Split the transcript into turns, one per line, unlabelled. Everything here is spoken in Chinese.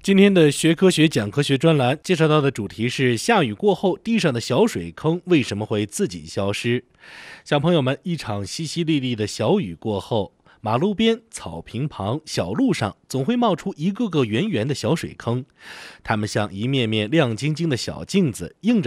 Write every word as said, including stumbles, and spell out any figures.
今天的学科学讲科学专栏介绍到的主题是下雨过后地上的小水坑为什么会自己消失。小朋友们，一场淅淅沥沥的小雨过后，马路边、草坪旁、小路上总会冒出一个个圆圆的小水坑，它们像一面面亮晶晶的小镜子，映着